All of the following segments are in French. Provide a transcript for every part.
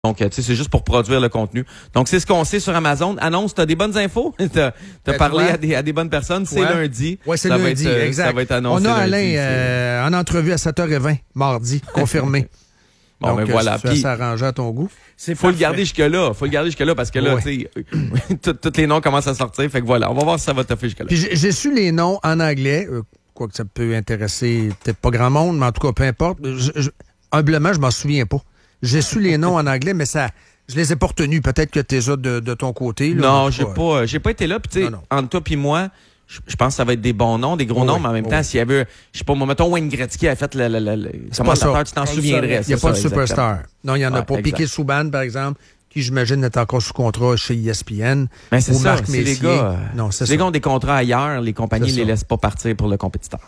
Donc, tu sais, c'est juste pour produire le contenu. Donc, c'est ce qu'on sait sur Amazon. Annonce, t'as des bonnes infos? T'as parlé à des bonnes personnes. C'est lundi. Oui, c'est lundi, exact. Ça va être annoncé. On a lundi, Alain en entrevue à 7h20, mardi, confirmé. Bon, donc, ben voilà. tu vas s'arranger à ton goût. Faut le garder jusque-là. Parce que là, tu sais, tous les noms commencent à sortir. Fait que voilà, on va voir si ça va toffer jusque-là. Puis j'ai su les noms en anglais. Quoique ça peut intéresser peut-être pas grand monde, mais en tout cas, peu importe. Humblement, je m'en souviens pas. J'ai su les noms en anglais, mais je les ai pas retenus. Peut-être que tu es de ton côté. Là, non, j'ai pas été là. Puis tu sais, entre toi puis moi, je pense que ça va être des bons noms, des gros noms, mais en même temps, s'il y avait, je sais pas, mettons Wayne Gretzky a fait le commentateur, tu t'en souviendrais. Il n'y a pas de superstar. Non, il n'y en a pas. Exact. Piquet Souban, par exemple, qui j'imagine est encore sous contrat chez ESPN. Mais c'est ou ça, Marc c'est Messier. les gars. Non, c'est les gars ont des contrats ailleurs, les compagnies les laissent pas partir pour le compétiteur.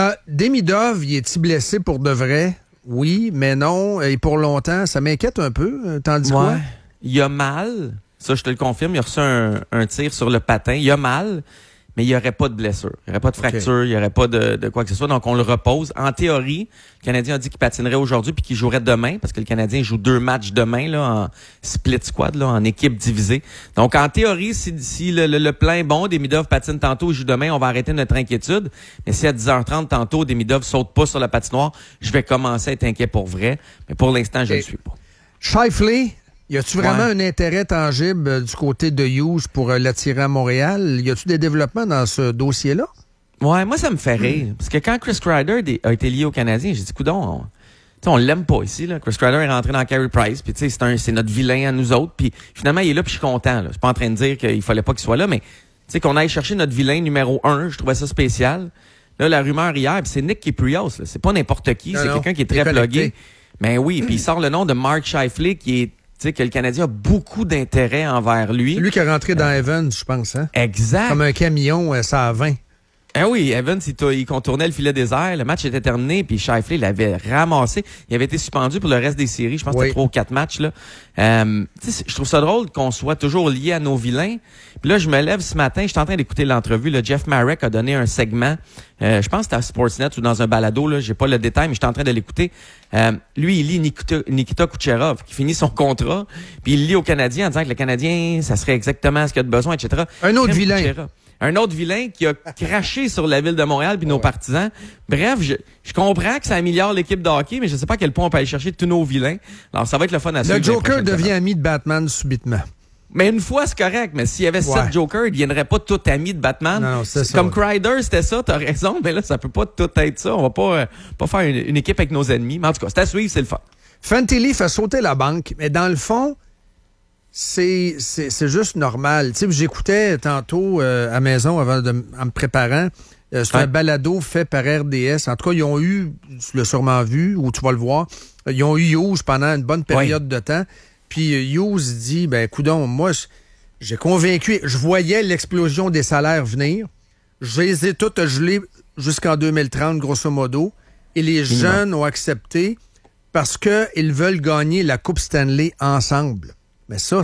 Demidov, il est-il blessé pour de vrai? Oui, mais non. Et pour longtemps, ça m'inquiète un peu. T'en dis quoi? Il a mal. Ça, je te le confirme. Il a reçu un tir sur le patin. Il a mal, mais il n'y aurait pas de blessure. Il n'y aurait pas de fracture. Il n'y aurait pas de quoi que ce soit. Donc, on le repose. En théorie, le Canadien a dit qu'il patinerait aujourd'hui puis qu'il jouerait demain parce que le Canadien joue 2 matchs demain là, en split squad, là, en équipe divisée. Donc, en théorie, si le plan est bon, Demidov patine tantôt, il joue demain, on va arrêter notre inquiétude. Mais si à 10h30 tantôt, Demidov saute pas sur la patinoire, je vais commencer à être inquiet pour vrai. Mais pour l'instant, je ne le suis pas. Scheifele, y a-tu vraiment un intérêt tangible du côté de Hughes pour l'attirer à Montréal? Y a-tu des développements dans ce dossier-là? Ouais, moi, ça me fait rire. Parce que quand Chris Kreider a été lié au Canadien, j'ai dit, coudonc, on l'aime pas ici, là. Chris Kreider est rentré dans Carey Price, puis tu sais, c'est notre vilain à nous autres, puis finalement, il est là, puis je suis content, là. Je suis pas en train de dire qu'il fallait pas qu'il soit là, mais tu sais, qu'on aille chercher notre vilain numéro 1, je trouvais ça spécial. Là, la rumeur hier, c'est Nick Kyrgios, là. C'est pas n'importe qui, c'est quelqu'un qui est très plugué. Mais oui, puis il sort le nom de Mark Scheifele, qui est, tu sais, que le Canadien a beaucoup d'intérêt envers lui. C'est lui qui est rentré dans Evans, je pense, hein? Exact. Comme un camion, ça à 20. Ah oui, Evans, il contournait le filet désert. Le match était terminé, puis Scheifele l'avait ramassé. Il avait été suspendu pour le reste des séries. Je pense que c'était 3 ou 4 matchs, là. Je trouve ça drôle qu'on soit toujours lié à nos vilains. Puis là, je me lève ce matin, je suis en train d'écouter l'entrevue. Là, Jeff Marek a donné un segment. Je pense que c'était à Sportsnet ou dans un balado, là. J'ai pas le détail, mais je suis en train de l'écouter. Lui, il lit Nikita Kucherov, qui finit son contrat. Puis il lit au Canadien en disant que le Canadien, ça serait exactement ce qu'il a de besoin, etc. Un autre vilain. Kucherov. Un autre vilain qui a craché sur la ville de Montréal puis nos partisans. Bref, je comprends que ça améliore l'équipe de hockey, mais je sais pas à quel point on peut aller chercher tous nos vilains. Alors, ça va être le fun à suivre. Le Joker devient ami de Batman subitement. Mais une fois, c'est correct. Mais s'il y avait 7 Jokers, ils ne deviendraient pas tous amis de Batman. Non, c'est ça. Comme Kreider, c'était ça, t'as raison. Mais là, ça peut pas tout être ça. On va pas faire une équipe avec nos ennemis. Mais en tout cas, c'est à suivre, c'est le fun. Fantilli fait sauter la banque, mais dans le fond, c'est juste normal. Tu sais, j'écoutais tantôt à maison en me préparant. C'est un balado fait par RDS. En tout cas, ils ont eu, tu l'as sûrement vu, ou tu vas le voir, ils ont eu Hughes pendant une bonne période de temps. Puis Hughes dit, coudonc, moi, j'ai convaincu, je voyais l'explosion des salaires venir. Je les ai toutes gelées jusqu'en 2030, grosso modo. Et les jeunes ont accepté parce qu'ils veulent gagner la Coupe Stanley ensemble. Mais ça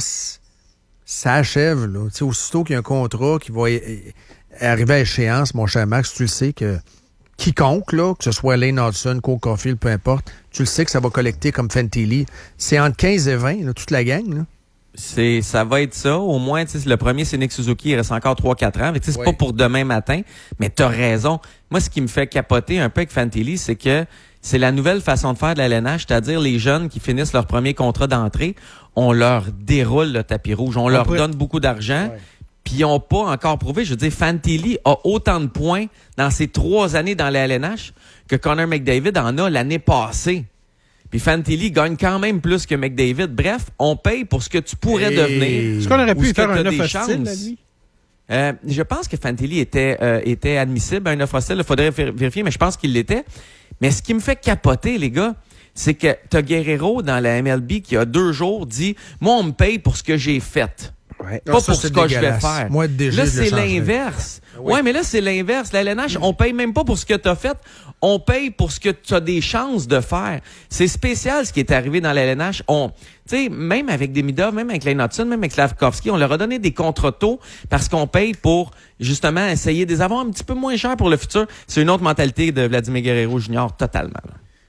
achève, là. Tu sais, aussitôt qu'il y a un contrat qui va arriver à échéance, mon cher Max, tu le sais que quiconque, là, que ce soit Lane Hodgson, Cole Caulfield, peu importe, tu le sais que ça va collecter comme Fantilli. C'est entre 15 et 20, là, toute la gang, là. Ça va être ça. Au moins, le premier, c'est Nick Suzuki. Il reste encore 3-4 ans. C'est pas pour demain matin, mais t'as raison. Moi, ce qui me fait capoter un peu avec Fantilli, c'est que c'est la nouvelle façon de faire de la LNH, c'est-à-dire les jeunes qui finissent leur premier contrat d'entrée, on leur déroule le tapis rouge. On leur donne beaucoup d'argent. Puis ils n'ont pas encore prouvé. Je veux dire, Fantilli a autant de points dans ses 3 années dans la LNH que Connor McDavid en a l'année passée. Puis Fantilli gagne quand même plus que McDavid. Bref, on paye pour ce que tu pourrais devenir. Est-ce qu'on aurait pu faire un offre hostile à lui? Je pense que Fantilli était admissible à un offre hostile. Il faudrait vérifier, mais je pense qu'il l'était. Mais ce qui me fait capoter, les gars, c'est que t'as Guerrero dans la MLB qui a 2 jours dit « Moi, on me paye pour ce que j'ai fait. » Pas pour ce que je vais faire. Moi, déjà, là, c'est l'inverse. Ouais, mais là, c'est l'inverse. La LNH, on paye même pas pour ce que tu as fait. On paye pour ce que tu as des chances de faire. C'est spécial ce qui est arrivé dans la LNH. Tu sais, même avec Demidov, même avec Lane Hodgson, même avec Slavkovski, on leur a donné des contrats tôt parce qu'on paye pour, justement, essayer de les avoir un petit peu moins cher pour le futur. C'est une autre mentalité de Vladimir Guerrero Jr. totalement.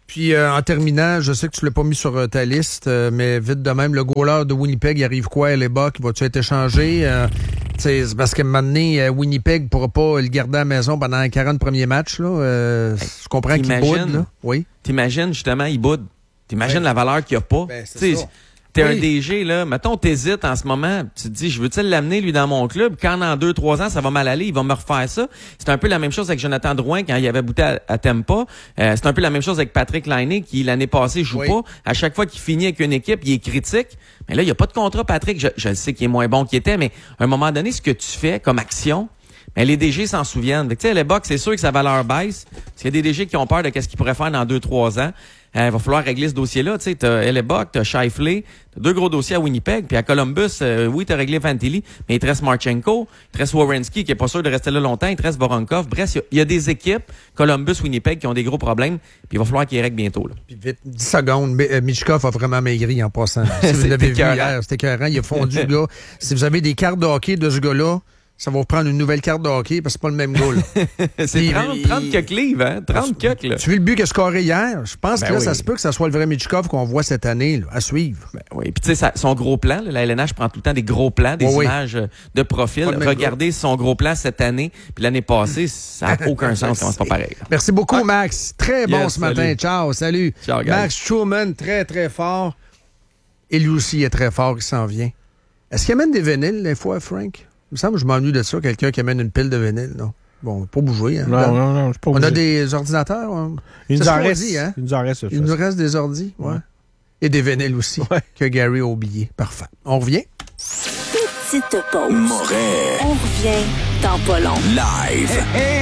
Puis en terminant, je sais que tu l'as pas mis sur ta liste, mais vite de même, le goaler de Winnipeg, il arrive quoi à Hellebuck? Va-tu être échangé? C'est parce qu'à un moment donné, Winnipeg ne pourra pas le garder à la maison pendant les 40 premiers matchs. Là. Je comprends qu'il boude. Là. Oui. T'imagines, justement, il boude. T'imagines la valeur qu'il n'y a pas. C'est ça. T'es un DG, là. Mettons, t'hésites en ce moment. Tu te dis, je veux-tu l'amener, lui, dans mon club? Quand dans 2-3 ans, ça va mal aller, il va me refaire ça. C'est un peu la même chose avec Jonathan Drouin quand il avait bouté à Tampa. C'est un peu la même chose avec Patrick Laine qui, l'année passée, joue pas. À chaque fois qu'il finit avec une équipe, il est critique. Mais là, il n'y a pas de contrat, Patrick. Je sais qu'il est moins bon qu'il était, mais à un moment donné, ce que tu fais comme action, mais les DG s'en souviennent. Tu sais, les Bucks, c'est sûr que sa valeur baisse. Parce qu'il y a des DG qui ont peur de ce qu'ils pourraient faire dans 2-3 ans. Il va falloir régler ce dossier-là. Tu sais, t'as Hellebuck, t'as Scheifele, t'as 2 gros dossiers à Winnipeg. Puis à Columbus, oui, t'as réglé Fantilli, mais il te reste Marchenko, il te reste Werenski, qui est pas sûr de rester là longtemps, il te reste Voronkov. Bref, il y a des équipes, Columbus, Winnipeg, qui ont des gros problèmes. Puis il va falloir qu'ils règlent bientôt. Là. Puis vite, 10 secondes. Michkov a vraiment maigri en passant. Si vous l'avez vu hier, c'était écœurant. Il a fondu, là. Si vous avez des cartes de hockey de ce gars-là, ça va vous prendre une nouvelle carte de hockey parce que c'est pas le même goal. C'est 30 que livres, hein? 30 que là. Tu veux le but qu'il a scoré hier? Je pense que là, ça se peut que ça soit le vrai Michkov qu'on voit cette année, là, à suivre. Oui, puis tu sais, son gros plan, là, la LNH prend tout le temps des gros plans, des images de profil. Regardez son gros plan cette année, puis l'année passée, ça n'a aucun sens, c'est pas pareil. Merci beaucoup, Max. Très bon ce matin. Salut. Ciao, salut. Ciao, Max Truman, très, très fort. Et lui aussi, il est très fort, il s'en vient. Est-ce qu'il amène des vinyles, des fois, Frank? Il me semble que je m'ennuie de ça, quelqu'un qui amène une pile de vinyle, non? Bon, pas bouger, hein? Non, je pas On a des ordinateurs? Il nous en reste. Hein? Il nous en reste. Il nous reste des ordis, ouais. Et des vinyles aussi, que Gary a oublié. Parfait. On revient? Petite pause. Moret. On revient dans pas long. Live.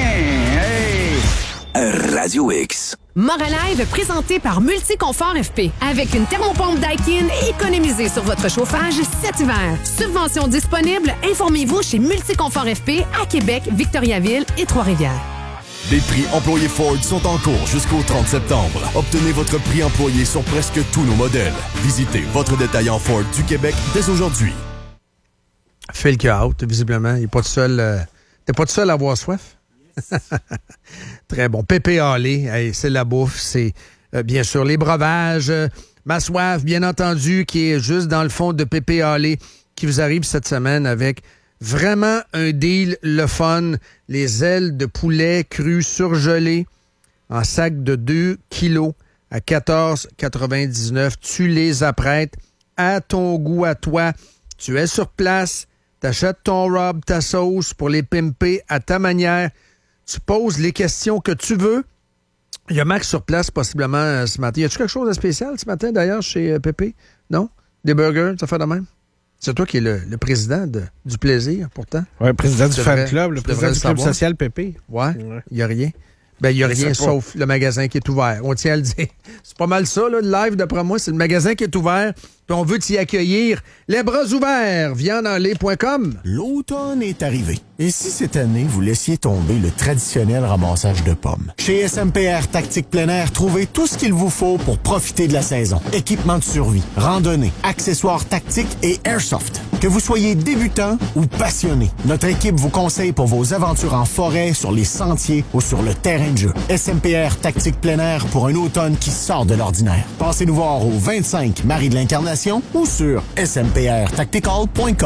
Radio X. Moret Live présenté par Multiconfort FP. Avec une thermopompe Daikin, économisez sur votre chauffage cet hiver. Subvention disponible, informez-vous chez Multiconfort FP à Québec, Victoriaville et Trois-Rivières. Les prix employés Ford sont en cours jusqu'au 30 septembre. Obtenez votre prix employé sur presque tous nos modèles. Visitez votre détaillant Ford du Québec dès aujourd'hui. Phil qui a out, visiblement. Il n'est pas tout seul. T'es pas tout seul à avoir soif? Très bon. Pépé Hallé, hey, c'est la bouffe, c'est bien sûr les breuvages, ma soif, bien entendu, qui est juste dans le fond de Pépé Hallé, qui vous arrive cette semaine avec vraiment un deal le fun. Les ailes de poulet crues surgelées en sac de 2 kilos à 14,99. Tu les apprêtes à ton goût, à toi. Tu es sur place, t'achètes ton rub, ta sauce pour les pimper à ta manière. Tu poses les questions que tu veux. Il y a Max sur place, possiblement, ce matin. Y a-tu quelque chose de spécial ce matin, d'ailleurs, chez Pépé? Non? Des burgers, ça fait de même? C'est toi qui es le président du plaisir, pourtant. Oui, président du fan club, le président du club social Pépé. Ouais. Il n'y a rien. Ben, il n'y a rien sauf le magasin qui est ouvert. On tient à le dire. C'est pas mal ça, là, le live, d'après moi. C'est le magasin qui est ouvert. Puis on veut t'y accueillir. Les bras ouverts. Viandenlait.com. L'automne est arrivé. Et si cette année, vous laissiez tomber le traditionnel ramassage de pommes? Chez SMPR Tactique Plein Air, trouvez tout ce qu'il vous faut pour profiter de la saison. Équipement de survie, randonnée, accessoires tactiques et airsoft. Que vous soyez débutant ou passionné, notre équipe vous conseille pour vos aventures en forêt, sur les sentiers ou sur le terrain de jeu. SMPR Tactique Plein Air pour un automne qui sort de l'ordinaire. Passez nous voir au 25 Marie de l'Incarnation ou sur smprtactical.com.